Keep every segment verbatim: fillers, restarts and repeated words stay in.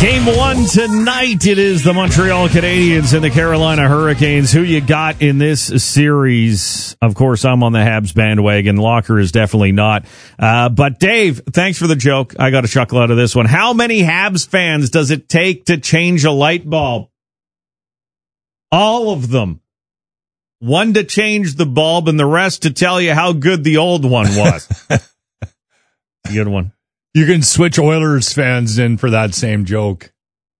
Game one tonight. It is the Montreal Canadiens and the Carolina Hurricanes. Who you got in this series? Of course, I'm on the Habs bandwagon. Locker is definitely not. Uh, but Dave, thanks for the joke. I got a chuckle out of this one. How many Habs fans does it take to change a light bulb? All of them. One to change the bulb and the rest to tell you how good the old one was. Good one. You can switch Oilers fans in for that same joke.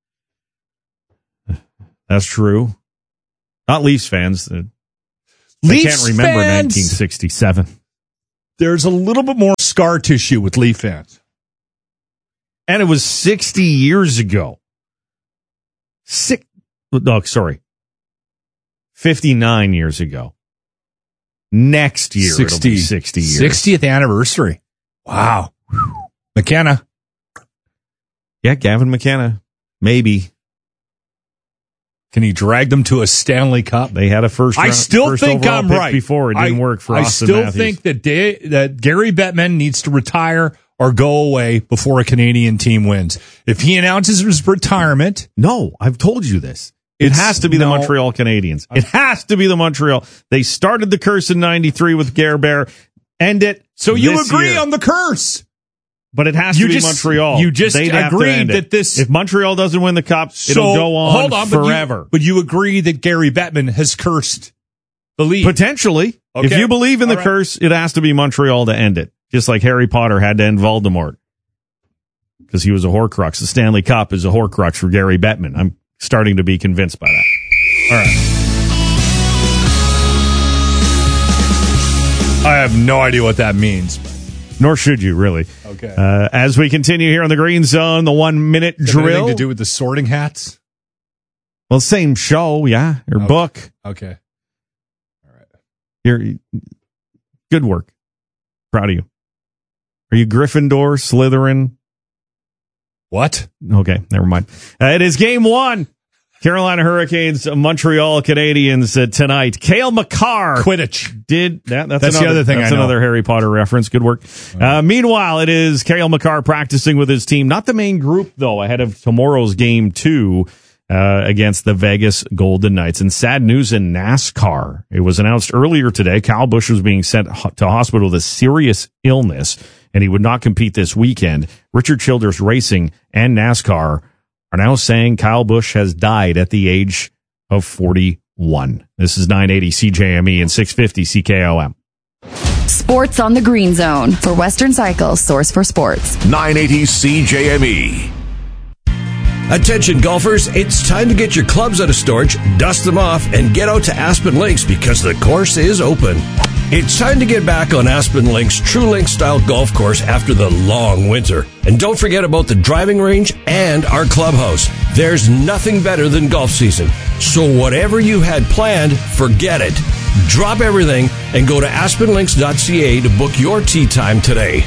That's true. Not Leafs fans. I Leafs can't remember fans, nineteen sixty-seven. There's a little bit more scar tissue with Leaf fans. And it was sixty years ago. Six, no, sorry. fifty-nine years ago. Next year sixty, it'll be sixty years. sixtieth anniversary. Wow. McKenna. Yeah, Gavin McKenna. Maybe. Can he drag them to a Stanley Cup? They had a first I round, still first think overall I'm pick right. before. It didn't I, work for I Austin still Matthews. think that, day, that Gary Bettman needs to retire or go away before a Canadian team wins. If he announces his retirement... No, I've told you this. It has to be the no, Montreal Canadiens. It has to be the Montreal. They started the curse in ninety-three with Gerber. End it. So you this agree year. on the curse? But it has You to be just- Montreal. you just They'd have to agreed end it. that this- If Montreal doesn't win the Cup, So, it'll go on, hold on but forever. You, but you agree that Gary Bettman has cursed the league? Potentially. Okay. If you believe in the All right. curse, it has to be Montreal to end it. Just like Harry Potter had to end Voldemort. Because he was a Horcrux. The Stanley Cup is a Horcrux for Gary Bettman. I'm starting to be convinced by that. All right. I have no idea what that means. Nor should you, really. Okay. Uh, as we continue here on the Green Zone, the one-minute Does it have drill. anything to do with the sorting hats? Well, same show, yeah, or Okay. book. Okay. All right. You're, good work. Proud of you. Are you Gryffindor, Slytherin? What? Okay, never mind. Uh, it is game one. Carolina Hurricanes, Montreal Canadiens uh, tonight. Cale Makar. Quidditch. Did that? That's, That's the another, other thing That's I know. another Harry Potter reference. Good work. Uh, meanwhile, it is Cale Makar practicing with his team. Not the main group, though, ahead of tomorrow's game two uh, against the Vegas Golden Knights. And sad news in NASCAR. It was announced earlier today. Kyle Busch was being sent ho- to hospital with a serious illness, and he would not compete this weekend. Richard Childress Racing and NASCAR are now saying Kyle Busch has died at the age of forty-one. This is nine eighty C J M E and six fifty C K O M. Sports on the Green Zone for Western Cycle's source for sports. nine eighty C J M E. Attention golfers, it's time to get your clubs out of storage, dust them off, and get out to Aspen Links because the course is open. It's time to get back on Aspen Links' True Link style golf course after the long winter. And don't forget about the driving range and our clubhouse. There's nothing better than golf season. So whatever you had planned, forget it. Drop everything and go to aspen links dot c a to book your tee time today.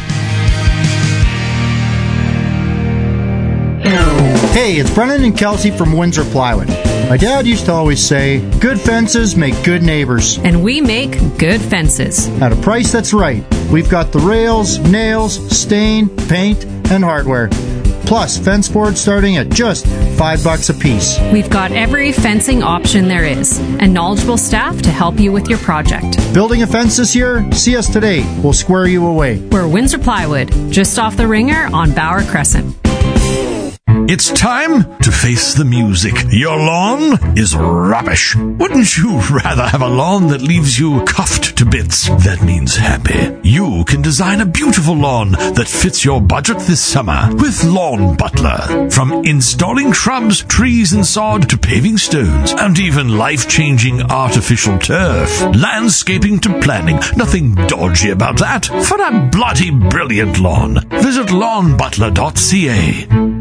Hey, it's Brennan and Kelsey from Windsor Plywood. My dad used to always say, good fences make good neighbors. And we make good fences. At a price that's right. We've got the rails, nails, stain, paint, and hardware. Plus, fence boards starting at just five bucks a piece. We've got every fencing option there is and knowledgeable staff to help you with your project. Building a fence this year? See us today. We'll square you away. We're Windsor Plywood, just off the Ringer on Bauer Crescent. It's time to face the music. Your lawn is rubbish. Wouldn't you rather have a lawn that leaves you cuffed to bits? That means happy. You can design a beautiful lawn that fits your budget this summer with Lawn Butler. From installing shrubs, trees, and sod to paving stones and even life-changing artificial turf. Landscaping to planning. Nothing dodgy about that. For a bloody brilliant lawn, visit lawn butler dot c a.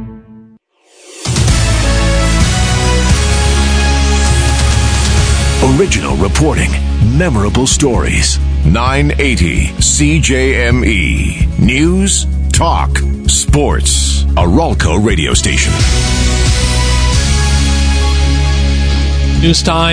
Original reporting, memorable stories. nine eighty C J M E. News, talk, sports. A Ralco radio station. News time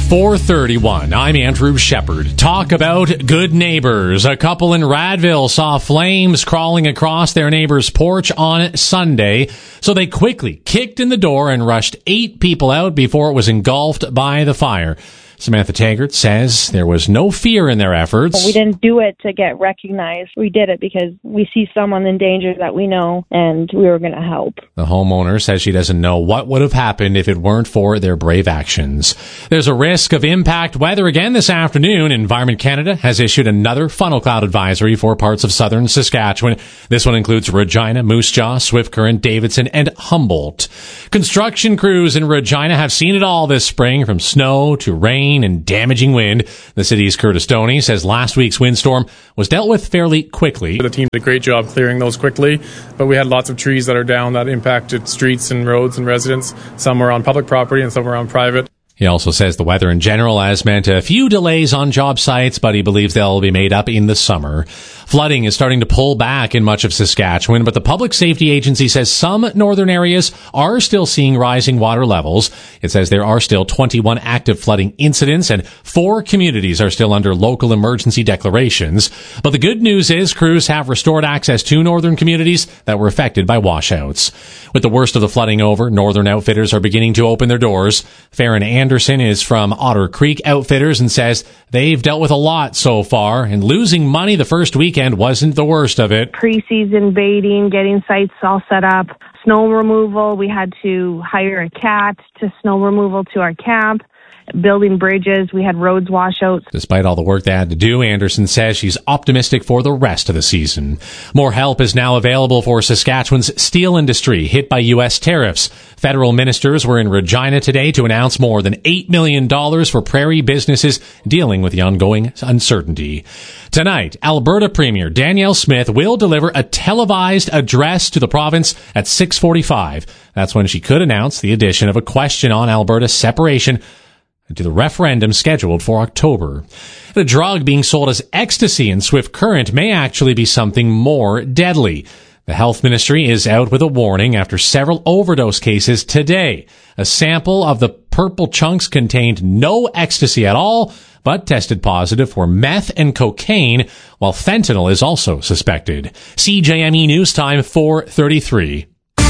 four thirty-one. I'm Andrew Shepard. Talk about good neighbors. A couple in Radville saw flames crawling across their neighbor's porch on Sunday, so they quickly kicked in the door and rushed eight people out before it was engulfed by the fire. Samantha Taggart says there was no fear in their efforts. We didn't do it to get recognized. We did it because we see someone in danger that we know, and we were going to help. The homeowner says she doesn't know what would have happened if it weren't for their brave actions. There's a risk of impact weather again this afternoon. Environment Canada has issued another funnel cloud advisory for parts of southern Saskatchewan. This one includes Regina, Moose Jaw, Swift Current, Davidson, and Humboldt. Construction crews in Regina have seen it all this spring, from snow to rain and damaging wind. The city's Curtis Stoney says last week's windstorm was dealt with fairly quickly. The team did a great job clearing those quickly, but we had lots of trees that are down that impacted streets and roads and residents. Some were on public property and some were on private. He also says the weather in general has meant a few delays on job sites, but he believes they'll be made up in the summer. Flooding is starting to pull back in much of Saskatchewan, but the Public Safety Agency says some northern areas are still seeing rising water levels. It says there are still twenty-one active flooding incidents and four communities are still under local emergency declarations. But the good news is crews have restored access to northern communities that were affected by washouts. With the worst of the flooding over, Northern Outfitters are beginning to open their doors. Farron Anderson is from Otter Creek Outfitters and says they've dealt with a lot so far, and losing money the first weekend wasn't the worst of it. Pre-season baiting, getting sites all set up, snow removal. We had to hire a cat to snow removal to our camp. Building bridges, we had roads washouts. Despite all the work they had to do, Anderson says she's optimistic for the rest of the season. More help is now available for Saskatchewan's steel industry hit by U S tariffs. Federal ministers were in Regina today to announce more than eight million dollars for prairie businesses dealing with the ongoing uncertainty. Tonight, Alberta Premier Danielle Smith will deliver a televised address to the province at six forty-five. That's when she could announce the addition of a question on Alberta's separation to the referendum scheduled for October. The drug being sold as ecstasy in Swift Current may actually be something more deadly. The health ministry is out with a warning after several overdose cases today. A sample of the purple chunks contained no ecstasy at all, but tested positive for meth and cocaine, while fentanyl is also suspected. C J M E News Time, four thirty-three.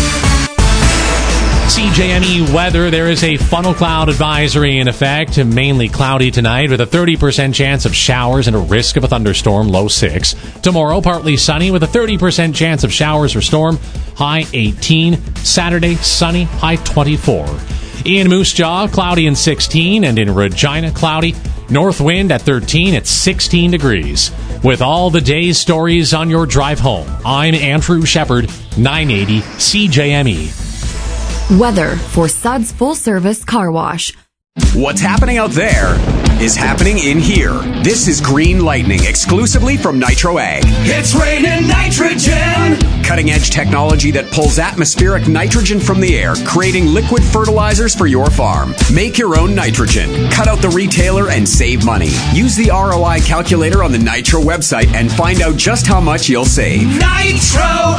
C J M E weather, there is a funnel cloud advisory in effect, mainly cloudy tonight with a thirty percent chance of showers and a risk of a thunderstorm, low six. Tomorrow, partly sunny with a thirty percent chance of showers or storm, high eighteen. Saturday, sunny, high twenty-four. In Moose Jaw, cloudy and sixteen, and in Regina, cloudy. North wind at thirteen at sixteen degrees. With all the day's stories on your drive home, I'm Andrew Shepard, nine eighty C J M E. Weather for Suds Full Service Car Wash. What's happening out there is happening in here. This is Green Lightning, exclusively from Nitro Ag. It's raining nitrogen! Cutting-edge technology that pulls atmospheric nitrogen from the air, creating liquid fertilizers for your farm. Make your own nitrogen. Cut out the retailer and save money. Use the R O I calculator on the Nitro website and find out just how much you'll save. Nitro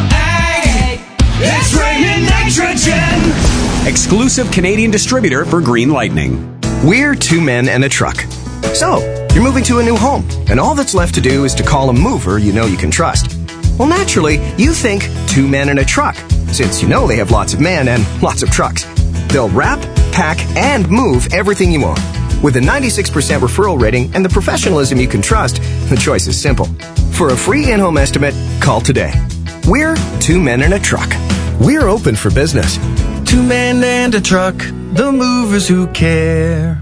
Ag! It's raining nitrogen! Exclusive Canadian distributor for Green Lightning. We're two men and a truck. So, you're moving to a new home, and all that's left to do is to call a mover you know you can trust. Well, naturally, you think two men and a truck, since you know they have lots of men and lots of trucks. They'll wrap, pack, and move everything you own. With a ninety-six percent referral rating and the professionalism you can trust, the choice is simple. For a free in-home estimate, call today. We're two men and a truck. We're open for business. Two men and a truck, the movers who care.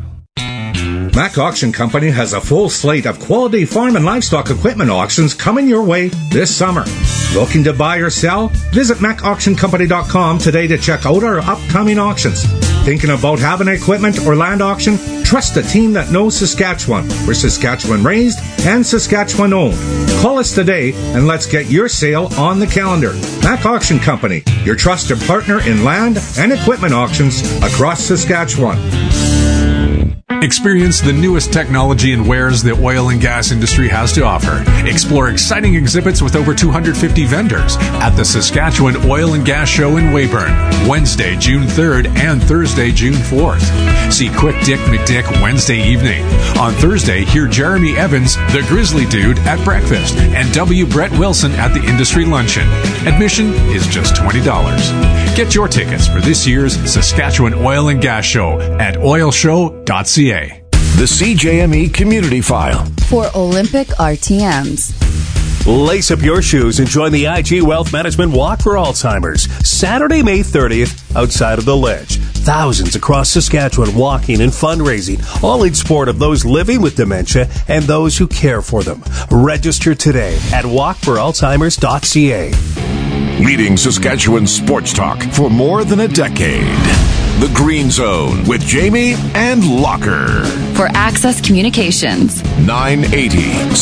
Mac Auction Company has a full slate of quality farm and livestock equipment auctions coming your way this summer. Looking to buy or sell? Visit mac auction company dot com today to check out our upcoming auctions. Thinking about having an equipment or land auction? Trust a team that knows Saskatchewan. We're Saskatchewan raised and Saskatchewan owned. Call us today and let's get your sale on the calendar. Mac Auction Company, your trusted partner in land and equipment auctions across Saskatchewan. Experience the newest technology and wares the oil and gas industry has to offer. Explore exciting exhibits with over two hundred fifty vendors at the Saskatchewan Oil and Gas Show in Weyburn, Wednesday, June third and Thursday, June fourth. See Quick Dick McDick Wednesday evening. On Thursday, hear Jeremy Evans, the Grizzly Dude, at breakfast, and W. Brett Wilson at the Industry Luncheon. Admission is just twenty dollars. Get your tickets for this year's Saskatchewan Oil and Gas Show at oil show dot c a. The C J M E Community File. For Olympic R T Ms. Lace up your shoes and join the I G Wealth Management Walk for Alzheimer's, Saturday, May thirtieth, outside of the Ledge. Thousands across Saskatchewan walking and fundraising, all in support of those living with dementia and those who care for them. Register today at walk for alzheimers dot c a. Leading Saskatchewan sports talk for more than a decade. The Green Zone with Jamie and Locker. For Access Communications. nine eighty